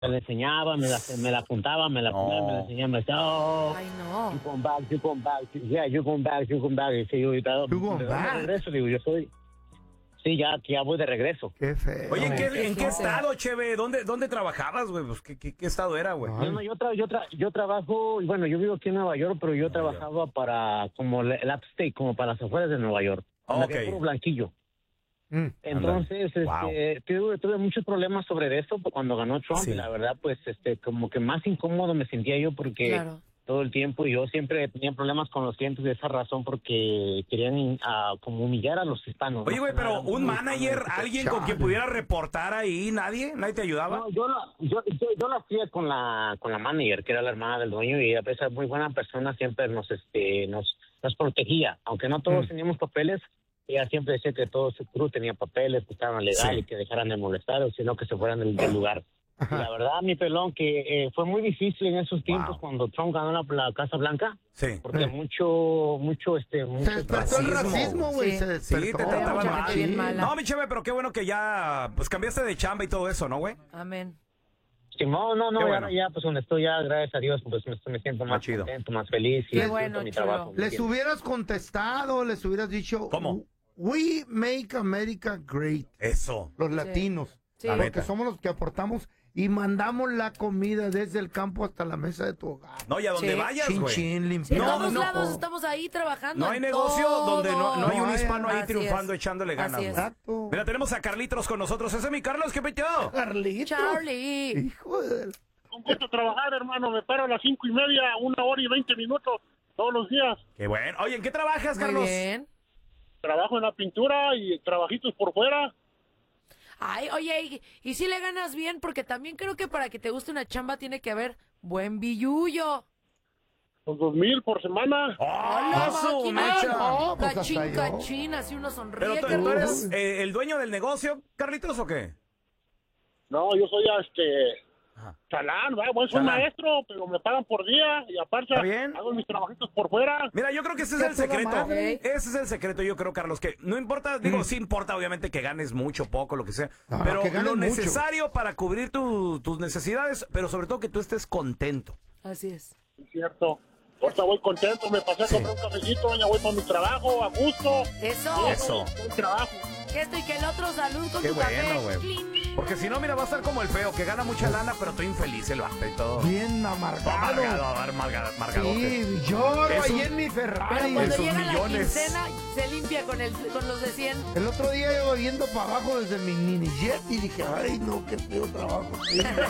la enseñaba, me la apuntaba, me la ponía, me la enseñaba, me decía, oh, Ay, no. you come back, yeah, you come back. Y dice yo, ¿de dónde regreso? Digo, yo soy... Sí, ya voy de regreso. Qué feo. Oye, ¿en qué estado, Cheve? ¿Dónde trabajabas, güey? Pues, ¿qué estado era, güey? No, yo trabajo, bueno, yo vivo aquí en Nueva York, pero yo trabajaba para, como el upstate, como para las afueras de Nueva York. Okay. Puro blanquillo. Entonces, tuve muchos problemas sobre eso cuando ganó Trump, y la verdad, pues, como que más incómodo me sentía yo porque todo el tiempo yo siempre tenía problemas con los clientes de esa razón porque querían como humillar a los hispanos. Oye, güey, pero un manager, alguien con quien pudiera reportar ahí, ¿nadie te ayudaba? No, yo lo hacía con la manager, que era la hermana del dueño, y a pesar de muy buena persona siempre nos protegía, aunque no todos teníamos papeles. Ella siempre decía que todo su crew tenía papeles, que estaban legales y que dejaran de molestar, o sino que se fueran del lugar. Y la verdad, mi pelón, que fue muy difícil en esos tiempos cuando Trump ganó la Casa Blanca. Sí. Porque mucho se despertó el racismo, güey. Se despertó. Sí, te trataban mal. No, mi Cheve, pero qué bueno que ya, pues, cambiaste de chamba y todo eso, ¿no, güey? Amén. Sí, no, bueno. ya, pues, donde estoy ya, gracias a Dios, pues, me siento más contento, más feliz. Qué bueno, mi trabajo. Les hubieras contestado, les hubieras dicho... ¿Cómo? We make America great. Eso. Los latinos. Sí. Porque somos los que aportamos y mandamos la comida desde el campo hasta la mesa de tu hogar. No, y a donde vayas, güey. Chin, En limpiando. todos lados estamos ahí trabajando. No hay negocio donde no hay un hispano ahí Así triunfando, es. echándole ganas, Así es. güey. Exacto. Mira, tenemos a Carlitos con nosotros. Ese es mi Carlos, ¿qué metió? Carlitos. Charlie. Hijo de... Un gusto trabajar, hermano. Me paro a las 5:30, 1 hora y 20 minutos todos los días. Qué bueno. Oye, ¿en qué trabajas, Muy Carlos? bien. Trabajo en la pintura y trabajitos por fuera. Ay, oye, ¿y si le ganas bien? Porque también creo que para que te guste una chamba tiene que haber buen billullo. Los 2,000 por semana. ¡Hola, su máquina! mecha! pues hasta yo. Cachín, así uno sonríe. ¿Pero tú eres el dueño del negocio, Carlitos, o qué? No, yo soy chalán, soy Chalán. maestro, pero me pagan por día y aparte ¿Está bien? hago mis trabajitos por fuera. Mira, yo creo que ese es ¡Qué el secreto. toda madre! Ese es el secreto, yo creo, Carlos, que no importa, sí importa obviamente que ganes mucho, poco, lo que sea, No, pero que ganes lo mucho. necesario para cubrir tus necesidades, pero sobre todo que tú estés contento. Así es. Es cierto. Ahorita voy contento, me pasé a comprar un cafecito, ya voy para mi trabajo, a gusto. Eso. Buen trabajo. Que esto y que el otro, salud con Qué tu bueno, café. güey. Clean. Porque si no, mira, va a estar como el feo, que gana mucha lana, pero estoy infeliz el vato y todo. Bien Todo amargado. amargado. Sí, lloro Es ahí un- en mi Pero Ferrari. cuando esos llega la millones. quincena, se limpia con los de 100. El otro día iba viendo para abajo desde mi mini jet y dije, ay, no, qué feo trabajo.